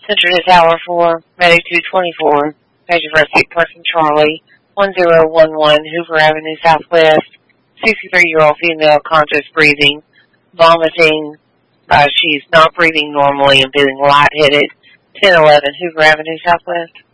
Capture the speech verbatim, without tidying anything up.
Center to Tower four, Medic two twenty-four, Major Rescue Person Charlie, one zero one one, Hoover Avenue Southwest, sixty-three-year-old female, conscious breathing, vomiting. Uh, she's not breathing normally and feeling lightheaded. ten eleven, Hoover Avenue Southwest.